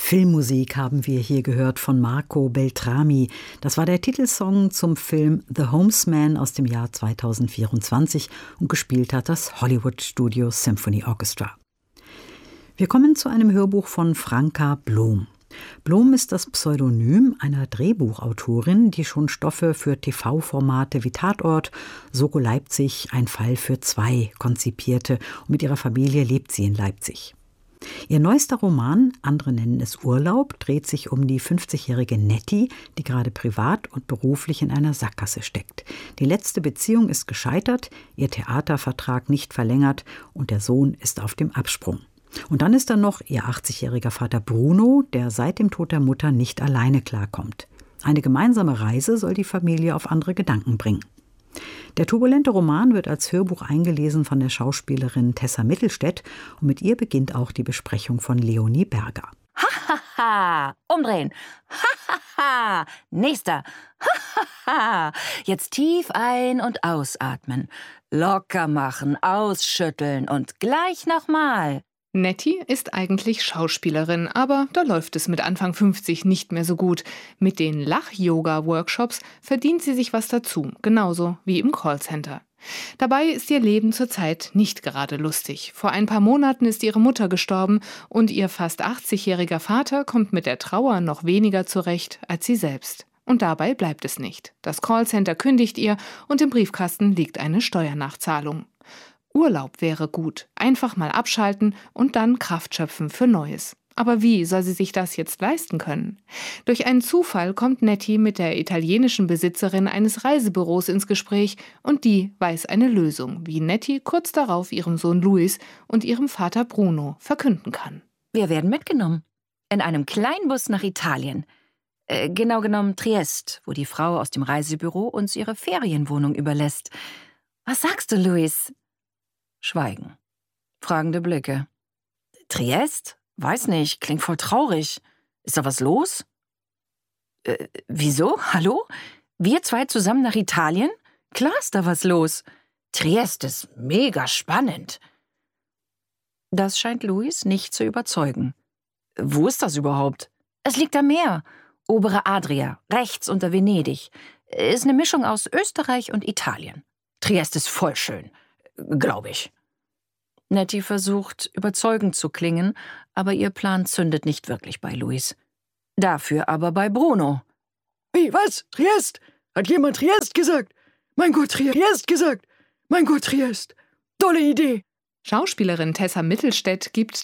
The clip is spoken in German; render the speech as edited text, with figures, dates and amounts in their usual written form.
Filmmusik haben wir hier gehört von Marco Beltrami. Das war der Titelsong zum Film The Homesman aus dem Jahr 2024 und gespielt hat das Hollywood Studio Symphony Orchestra. Wir kommen zu einem Hörbuch von Franka Blom. Blom ist das Pseudonym einer Drehbuchautorin, die schon Stoffe für TV-Formate wie Tatort, Soko Leipzig, Ein Fall für zwei konzipierte und mit ihrer Familie lebt sie in Leipzig. Ihr neuester Roman, andere nennen es Urlaub, dreht sich um die 50-jährige Nettie, die gerade privat und beruflich in einer Sackgasse steckt. Die letzte Beziehung ist gescheitert, ihr Theatervertrag nicht verlängert und der Sohn ist auf dem Absprung. Und dann ist da noch ihr 80-jähriger Vater Bruno, der seit dem Tod der Mutter nicht alleine klarkommt. Eine gemeinsame Reise soll die Familie auf andere Gedanken bringen. Der turbulente Roman wird als Hörbuch eingelesen von der Schauspielerin Tessa Mittelstädt und mit ihr beginnt auch die Besprechung von Leonie Berger. Ha, umdrehen. Ha, nächster. Ha, jetzt tief ein- und ausatmen. Locker machen, ausschütteln und gleich nochmal. Nettie ist eigentlich Schauspielerin, aber da läuft es mit Anfang 50 nicht mehr so gut. Mit den Lach-Yoga-Workshops verdient sie sich was dazu, genauso wie im Callcenter. Dabei ist ihr Leben zurzeit nicht gerade lustig. Vor ein paar Monaten ist ihre Mutter gestorben und ihr fast 80-jähriger Vater kommt mit der Trauer noch weniger zurecht als sie selbst. Und dabei bleibt es nicht. Das Callcenter kündigt ihr und im Briefkasten liegt eine Steuernachzahlung. Urlaub wäre gut, einfach mal abschalten und dann Kraft schöpfen für Neues. Aber wie soll sie sich das jetzt leisten können? Durch einen Zufall kommt Nettie mit der italienischen Besitzerin eines Reisebüros ins Gespräch und die weiß eine Lösung, wie Nettie kurz darauf ihrem Sohn Luis und ihrem Vater Bruno verkünden kann. Wir werden mitgenommen. In einem Kleinbus nach Italien. Genau genommen Triest, wo die Frau aus dem Reisebüro uns ihre Ferienwohnung überlässt. Was sagst du, Luis? Schweigen. Fragende Blicke. Triest? Weiß nicht, klingt voll traurig. Ist da was los? Wieso? Hallo? Wir zwei zusammen nach Italien? Klar ist da was los. Triest ist mega spannend. Das scheint Luis nicht zu überzeugen. Wo ist das überhaupt? Es liegt am Meer. Obere Adria, rechts unter Venedig. Ist eine Mischung aus Österreich und Italien. Triest ist voll schön. Glaube ich. Nettie versucht, überzeugend zu klingen, aber ihr Plan zündet nicht wirklich bei Luis. Dafür aber bei Bruno. Wie, was? Triest? Hat jemand Triest gesagt? Mein Gott, Triest gesagt. Mein Gott, Triest. Tolle Idee. Schauspielerin Tessa Mittelstädt gibt